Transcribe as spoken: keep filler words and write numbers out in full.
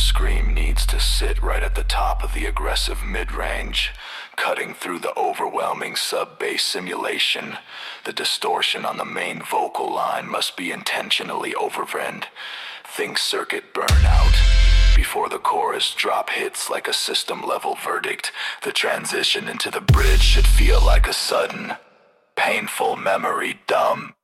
scream needs to sit right at the top of the aggressive mid-range, cutting through the overwhelming sub-bass simulation. The distortion on the main vocal line must be intentionally overbred. Think circuit burnout. Before the chorus drop hits like a system-level verdict, the transition into the bridge should feel like a sudden, painful memory dump.